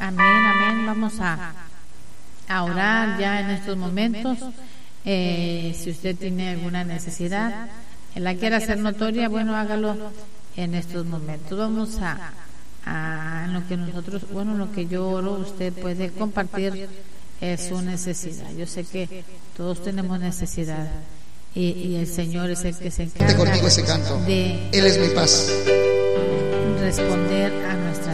amén. Vamos a orar ya en estos momentos. Si usted tiene alguna necesidad, la quiera hacer notoria, bueno, hágalo en estos momentos. Vamos a lo que nosotros, bueno, lo que yo oro, usted puede compartir su necesidad. Yo sé que todos tenemos necesidad y el Señor es el que se encarga conmigo ese canto. de Él es mi paz. responder a nuestras